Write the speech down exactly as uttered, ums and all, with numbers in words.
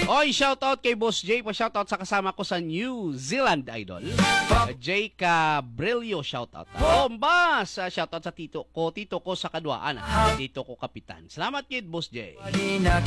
Oy, shoutout kay Boss Jay. Pa-shoutout sa kasama ko sa New Zealand, idol. Uh, Jay Cabrillo, shoutout. Oh, Boss, uh, shoutout sa tito ko. Tito ko sa Kaduaan. Tito ko Kapitan. Salamat kid, Boss Jay.